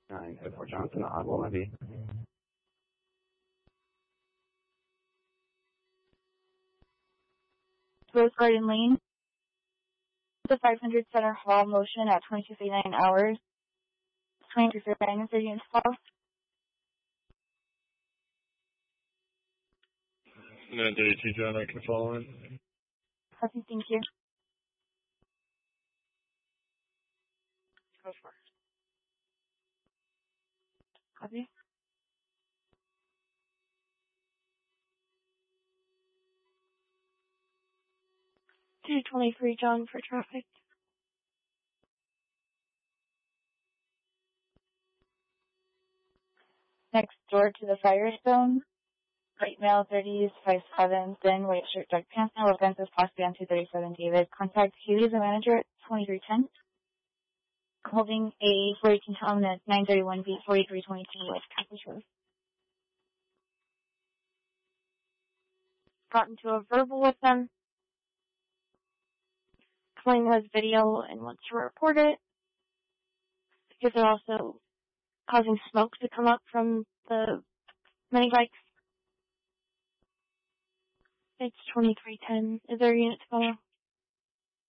954 Johnson, audible levy. Rose Garden Lane. The 500 Center Hall motion at 22:59 hours. 23:59 is the unit's call. 932 John, I can follow in. Copy, thank you. Go for it. Copy. 223 John for traffic. Next door to the Firestone. White male, 30s, 5'7", thin, white shirt, dark pants, no offenses, possibly on 237 David. Contact Haley, the manager, at 2310. Holding a 418 Tom at 931 B 4322 West Campus Road. Got into a verbal with them. Claiming has video and wants to report it. Because they're also causing smoke to come up from the mini bikes. It's 2310. Is there a unit to follow?